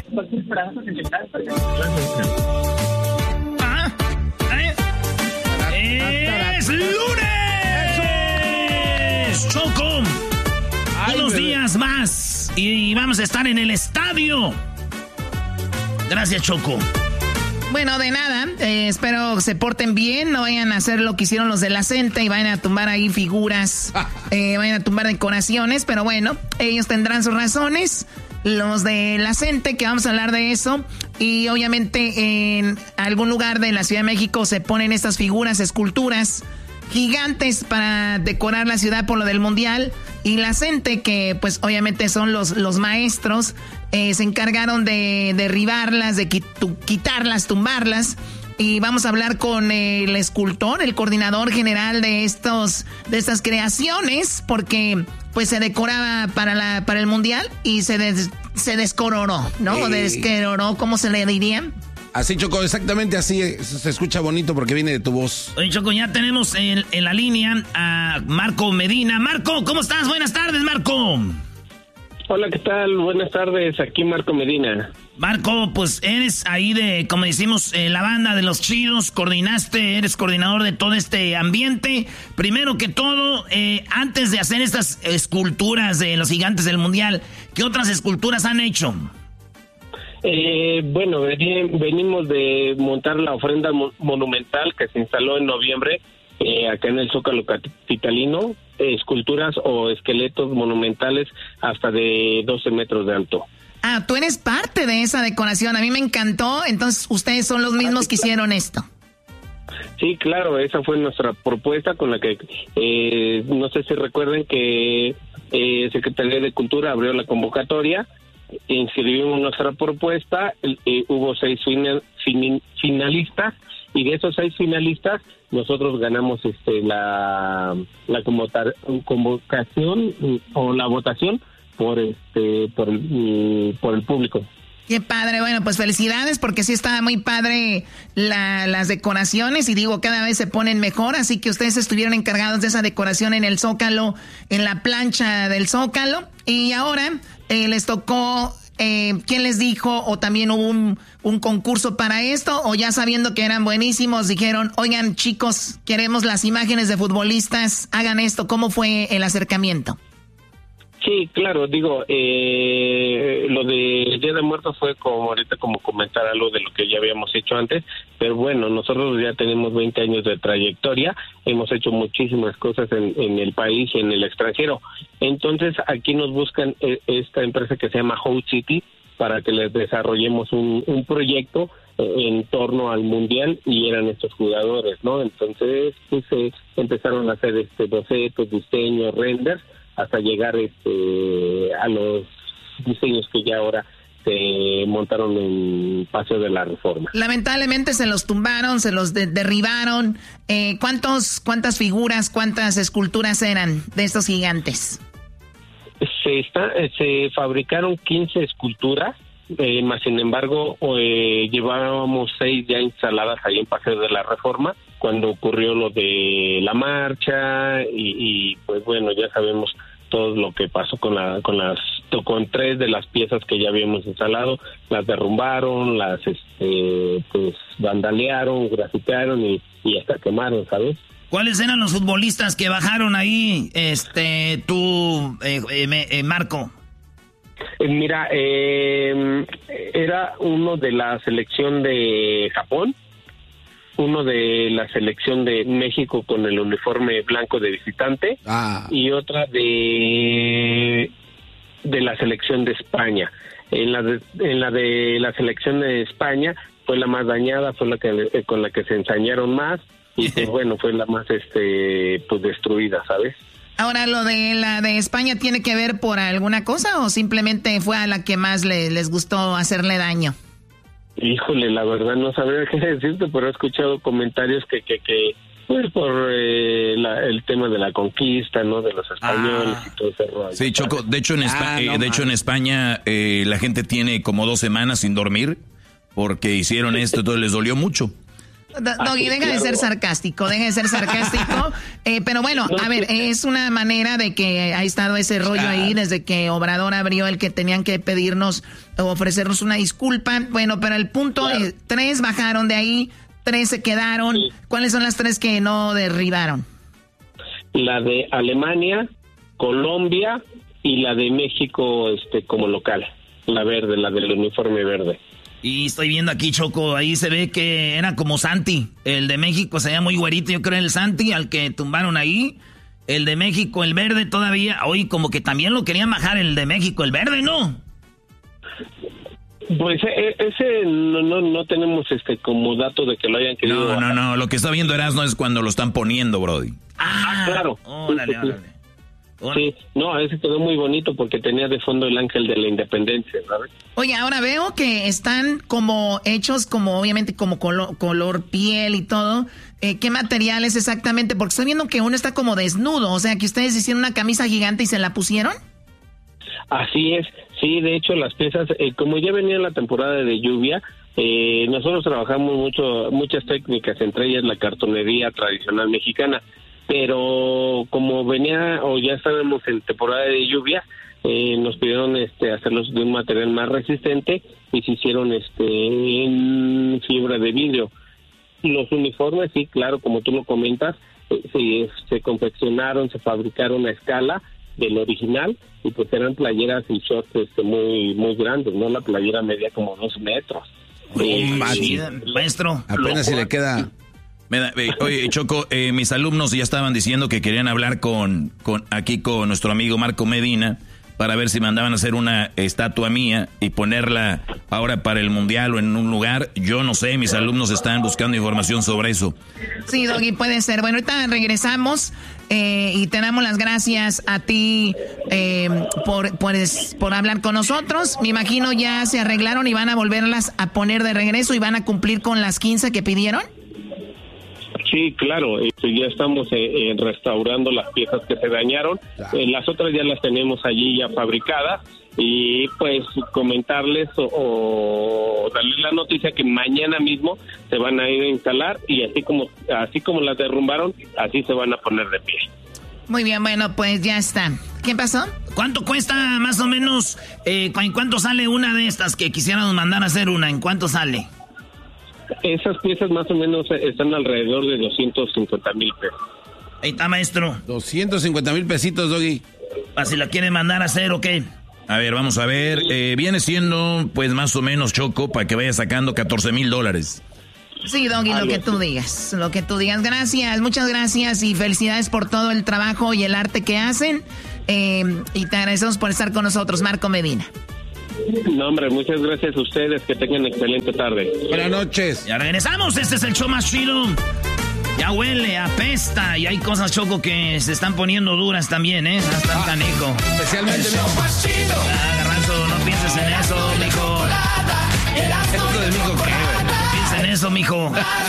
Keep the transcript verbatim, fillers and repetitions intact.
Ah, ¿eh? ¡Es lunes! ¡Choco! Unos días más y vamos a estar en el estadio. Gracias, Choco. Bueno, de nada, eh, espero se porten bien, no vayan a hacer lo que hicieron los de la Cente y vayan a tumbar ahí figuras, eh, vayan a tumbar decoraciones, pero bueno, ellos tendrán sus razones, los de la Cente, que vamos a hablar de eso, y obviamente en algún lugar de la Ciudad de México se ponen estas figuras, esculturas gigantes para decorar la ciudad por lo del Mundial, y la Cente, que pues obviamente son los, los maestros, eh, se encargaron de derribarlas, de quit- quitarlas, tumbarlas, y vamos a hablar con el escultor, el coordinador general de estos, de estas creaciones, porque pues se decoraba para la, para el Mundial y se des, se descororó, ¿no? Eh. O desqueroró, ¿cómo se le diría? Así, Choco, exactamente así, se escucha bonito porque viene de tu voz. Oye, Choco, ya tenemos en, en la línea a Marco Medina. Marco, ¿cómo estás? Buenas tardes, Marco. Hola, ¿qué tal? Buenas tardes, aquí Marco Medina. Marco, pues eres ahí de, como decimos, eh, la banda de los chidos, coordinaste, eres coordinador de todo este ambiente. Primero que todo, eh, antes de hacer estas esculturas de los gigantes del Mundial, ¿qué otras esculturas han hecho? Eh, bueno, venimos de montar la ofrenda monumental que se instaló en noviembre eh, acá en el Zócalo capitalino, eh, esculturas o esqueletos monumentales hasta de doce metros de alto. Ah, tú eres parte de esa decoración, a mí me encantó, entonces ustedes son los mismos que hicieron esto. Sí, claro, esa fue nuestra propuesta con la que, eh, no sé si recuerden que eh, Secretaría de Cultura abrió la convocatoria, inscribimos nuestra propuesta, eh, hubo seis final, fin, finalistas, y de esos seis finalistas nosotros ganamos este la la convocación o la votación por este por el, por el público. Qué padre, bueno, pues felicidades porque sí está muy padre la, las decoraciones y digo, cada vez se ponen mejor, así que ustedes estuvieron encargados de esa decoración en el Zócalo, en la plancha del Zócalo, y ahora eh, les tocó, eh, ¿quién les dijo? ¿O también hubo un, un concurso para esto? ¿O ya sabiendo que eran buenísimos dijeron, oigan chicos, queremos las imágenes de futbolistas, hagan esto? ¿Cómo fue el acercamiento? Sí, claro, digo, eh, lo de Día de Muertos fue como ahorita como comentar algo de lo que ya habíamos hecho antes, pero bueno, nosotros ya tenemos veinte años de trayectoria, hemos hecho muchísimas cosas en, en el país y en el extranjero, entonces aquí nos buscan eh, esta empresa que se llama Hout City para que les desarrollemos un, un proyecto eh, en torno al Mundial y eran estos jugadores, ¿no? Entonces, pues eh, empezaron a hacer este bocetos, diseños, renders, hasta llegar este a los diseños que ya ahora se montaron en Paseo de la Reforma. Lamentablemente se los tumbaron, se los de- derribaron. Eh, ¿cuántos, ¿Cuántas figuras, cuántas esculturas eran de estos gigantes? Se, está, se fabricaron quince esculturas, eh, más sin embargo eh, llevábamos seis ya instaladas ahí en Paseo de la Reforma cuando ocurrió lo de la marcha y, y pues bueno, ya sabemos todo lo que pasó con la con las con tres de las piezas que ya habíamos instalado, las derrumbaron, las este pues vandalearon, grafitearon y, y hasta quemaron, ¿sabes? ¿Cuáles eran los futbolistas que bajaron ahí, este, tú, eh, eh, eh, Marco? Eh, mira, eh, era uno de la selección de Japón, uno de la selección de México con el uniforme blanco de visitante ah. y otra de de la selección de España. En la de, en la de la selección de España fue la más dañada, fue la que con la que se ensañaron más y pues bueno, fue la más este pues destruida, ¿sabes? Ahora, ¿lo de la de España tiene que ver por alguna cosa o simplemente fue a la que más le, les gustó hacerle daño? Híjole, la verdad no sabría qué decirte, pero he escuchado comentarios que, que, que pues por eh, la, el tema de la conquista, ¿no? De los españoles ah. y todo ese rollo. Sí, Choco, de hecho en, Espa- ah, no, eh, de hecho, en España eh, la gente tiene como dos semanas sin dormir porque hicieron esto, entonces les dolió mucho. Doggy, deja claro. de ser sarcástico, deja de ser sarcástico. Eh, pero bueno, a ver, es una manera de que ha estado ese rollo ahí desde que Obrador abrió el que tenían que pedirnos o ofrecernos una disculpa. Bueno, pero el punto claro. es, tres bajaron de ahí, tres se quedaron. Sí. ¿Cuáles son las tres que no derribaron? La de Alemania, Colombia y la de México este como local. La verde, la del uniforme verde. Y estoy viendo aquí, Choco, ahí se ve que era como Santi. El de México se veía muy güerito, yo creo el Santi, al que tumbaron ahí. El de México, el verde todavía. Hoy como que también lo querían bajar el de México, el verde, ¿no? Pues e- ese no, no no tenemos este como dato de que lo hayan querido No, bajar. no, no, lo que está viendo Erasmo es cuando lo están poniendo, brody. Ah, claro. Órale, órale. Sí, no, ese quedó muy bonito porque tenía de fondo el ángel de la independencia, ¿sabes? Oye, ahora veo que están como hechos como obviamente como color, color piel y todo. Eh, ¿Qué material es exactamente? Porque estoy viendo que uno está como desnudo, o sea, que ustedes hicieron una camisa gigante y se la pusieron. Así es, sí, de hecho las piezas, eh, como ya venía la temporada de lluvia, eh, nosotros trabajamos mucho, muchas técnicas, entre ellas la cartonería tradicional mexicana. Pero como venía o ya estábamos en temporada de lluvia, eh, nos pidieron este hacerlos de un material más resistente y se hicieron este en fibra de vidrio. Los uniformes, sí, claro, como tú lo comentas, eh, se, se confeccionaron, se fabricaron a escala del original y pues eran playeras y shorts este, muy muy grandes, ¿no? La playera medía como dos metros. Oye, eh, sí, maestro. Apenas si le queda... Me da, eh, oye, Choco, eh, mis alumnos ya estaban diciendo que querían hablar con, con aquí con nuestro amigo Marco Medina para ver si mandaban a hacer una estatua mía y ponerla ahora para el mundial o en un lugar. Yo no sé, mis alumnos están buscando información sobre eso. Sí, Doggy, puede ser. Bueno, ahorita regresamos eh, y te damos las gracias a ti eh, por, por, por hablar con nosotros. Me imagino ya se arreglaron y van a volverlas a poner de regreso y van a cumplir con las quince que pidieron. Sí, claro, este, ya estamos eh, eh, restaurando las piezas que se dañaron, eh, las otras ya las tenemos allí ya fabricadas y pues comentarles o, o darles la noticia que mañana mismo se van a ir a instalar y así como así como las derrumbaron, así se van a poner de pie. Muy bien, bueno, pues ya está. ¿Qué pasó? ¿Cuánto cuesta más o menos, eh, en cuánto sale una de estas que quisiéramos mandar a hacer una? ¿En cuánto sale? Esas piezas más o menos están alrededor de doscientos cincuenta mil pesos. Ahí está, maestro. doscientos cincuenta mil pesitos, Doggy. ¿Para si la quieren mandar a hacer o qué? A ver, vamos a ver. Eh, viene siendo, pues, más o menos, Choco, para que vaya sacando catorce mil dólares. Sí, Doggy, lo que tú digas. Lo que tú digas. Gracias, muchas gracias y felicidades por todo el trabajo y el arte que hacen. Eh, y te agradecemos por estar con nosotros, Marco Medina. No, hombre, muchas gracias a ustedes. Que tengan excelente tarde. Buenas noches. Ya regresamos. Este es el show más chido. Ya huele, apesta. Y hay cosas, Choco, que se están poniendo duras también, ¿eh? Hasta el canijo. Especialmente el show más chido. Ah, Garbanzo, no pienses en eso, mijo. Esto de mijo, ¿qué? No pienses en eso, mijo.